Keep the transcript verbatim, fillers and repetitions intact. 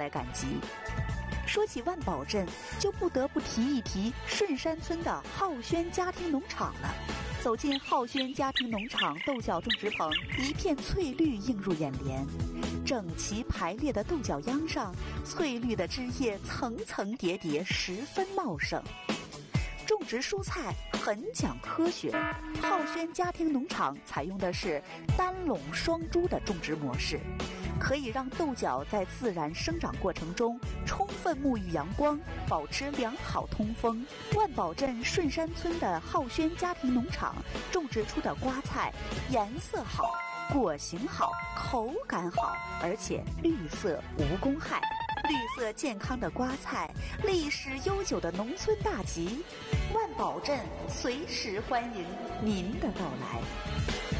来赶集。说起万宝镇，就不得不提一提顺山村的浩轩家庭农场了。走进浩轩家庭农场豆角种植棚，一片翠绿映入眼帘。整齐排列的豆角秧上，翠绿的枝叶层层叠叠，十分茂盛。种植蔬菜很讲科学，浩轩家庭农场采用的是单垄双株的种植模式，可以让豆角在自然生长过程中充分沐浴阳光，保持良好通风。万宝镇顺山村的浩轩家庭农场种植出的瓜菜颜色好，果形好，口感好，而且绿色无公害。绿色健康的瓜菜，历史悠久的农村大集，万宝镇随时欢迎您的到来。